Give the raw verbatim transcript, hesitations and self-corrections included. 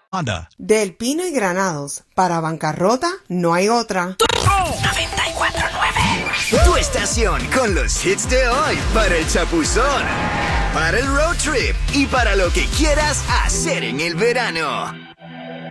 Honda. Del Pino y Granados, para bancarrota no hay otra. noventa y cuatro punto nueve. Tu estación con los hits de hoy para el chapuzón, para el road trip y para lo que quieras hacer en el verano.